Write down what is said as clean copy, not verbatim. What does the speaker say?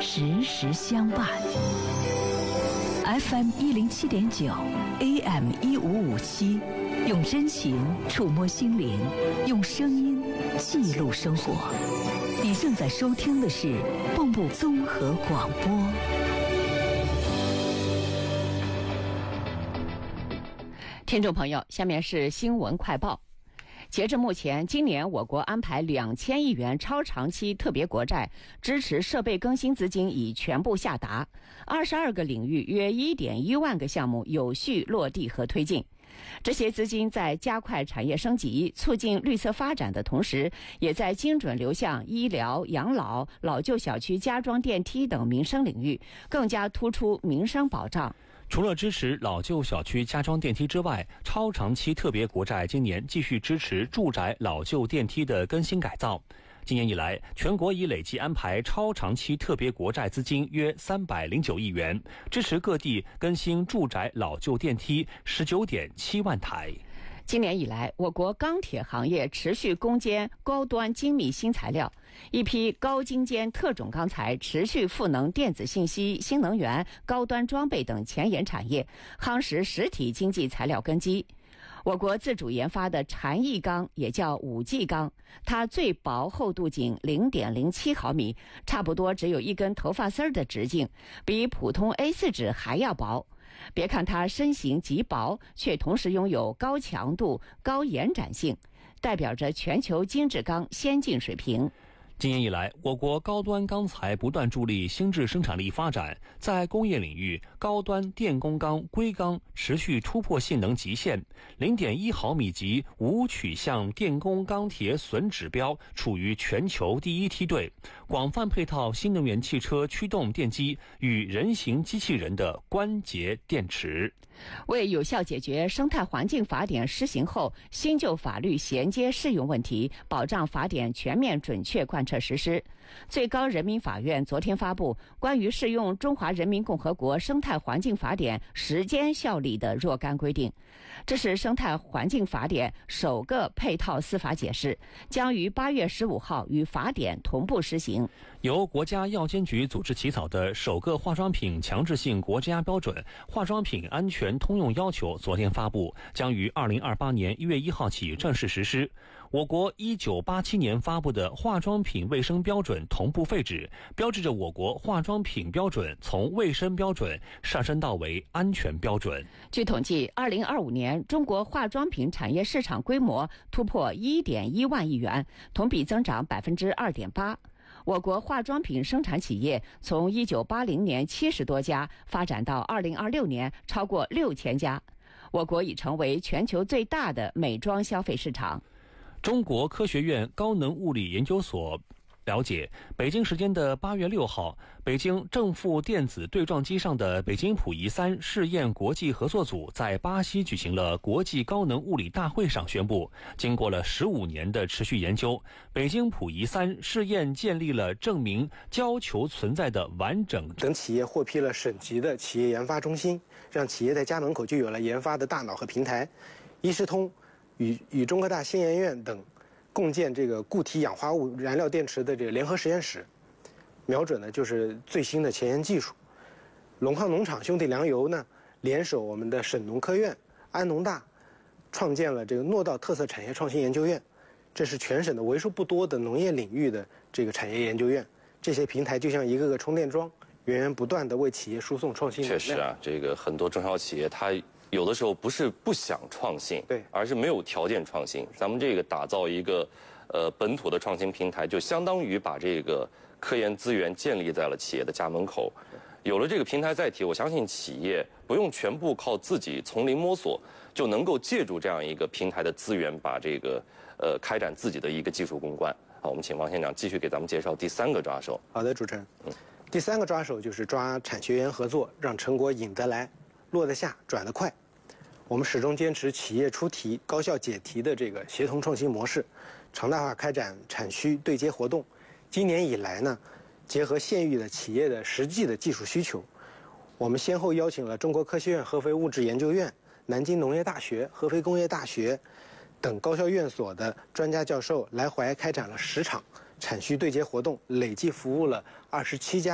时时相伴。FM 107.9 AM 1557，用真情触摸心灵，用声音记录生活。你正在收听的是蚌埠综合广播。 听众朋友，下面是新闻快报。截至目前，今年我国安排2000亿元超长期特别国债支持设备更新资金已全部下达，22个领域约1.1万个项目有序落地和推进。这些资金在加快产业升级、促进绿色发展的同时，也在精准流向医疗、养老、老旧小区加装电梯等民生领域，更加突出民生保障。 除了支持老旧小区加装电梯之外，超长期特别国债今年继续支持住宅老旧电梯的更新改造。今年以来，全国已累计安排超长期特别国债资金约309亿元，支持各地更新住宅老旧电梯19.7万台。 今年以来，我国钢铁行业持续攻坚高端精密新材料，一批高精尖特种钢材持续赋能电子信息、新能源、高端装备等前沿产业，夯实实体经济材料根基。我国自主研发的禅意钢也叫5G 钢，它最薄厚度仅0.07毫米，差不多只有一根头发丝的直径，比普通 A4 纸还要薄。别看它身形极薄，却同时拥有高强度、高延展性，代表着全球精制钢先进水平。 今年以来，我国高端钢材不断助力新质生产力发展，在工业领域，高端电工钢、硅钢持续突破性能极限，0.1毫米级无取向电工钢铁损指标处于全球第一梯队，广泛配套新能源汽车驱动电机与人形机器人的关节电池。 为有效解决生态环境法典施行后新旧法律衔接适用问题，保障法典全面准确贯彻实施，最高人民法院昨天发布关于适用《中华人民共和国生态环境法典》时间效力的若干规定。这是生态环境法典首个配套司法解释，将于8月15号与法典同步施行。 由国家药监局组织起草的首个化妆品强制性国家标准《化妆品安全通用要求》昨天发布，将于2028年1月1号起正式实施。我国1987年发布的化妆品卫生标准同步废止，标志着我国化妆品标准从卫生标准上升到为安全标准。 据统计，2025年中国化妆品产业市场规模突破1.1万亿元，同比增长2.8%。我国化妆品生产企业从1980年70多家发展到2026年超过6000家，我国已成为全球最大的美妆消费市场。 中国科学院高能物理研究所了解，北京时间的8月6号，北京正负电子对撞机上的北京溥仪3试验国际合作组在巴西举行了国际高能物理大会上宣布，经过了15年的持续研究，北京溥仪3试验建立了证明胶球存在的完整。 等企业获批了省级的企业研发中心，让企业在家门口就有了研发的大脑和平台。医师通与中科大新研院等共建这个固体氧化物燃料电池的这个联合实验室，瞄准的就是最新的前沿技术。陇抗农场兄弟粮油呢，联手我们的省农科院、安农大，创建了这个糯稻特色产业创新研究院，这是全省的为数不多的农业领域的这个产业研究院。这些平台就像一个个充电桩，源源不断地为企业输送创新能量。 确实啊，这个很多中小企业它有的时候不是不想创新， 对，而是没有条件创新。咱们这个打造一个本土的创新平台，就相当于把这个科研资源建立在了企业的家门口。有了这个平台载体，我相信企业不用全部靠自己从零摸索，就能够借助这样一个平台的资源，把这个开展自己的一个技术攻关。好，我们请王县长继续给咱们介绍第3个抓手。 好的，主持人。第3个抓手就是抓产学研合作，让成果引得来、落得下、转得快。我们始终坚持企业出题、高效解题的这个协同创新模式，常态化开展产需对接活动。今年以来呢，结合现有的企业的实际的技术需求，我们先后邀请了中国科学院合肥物质研究院、南京农业大学、合肥工业大学等高校院所的专家教授来淮开展了10场产需对接活动，累计服务了27家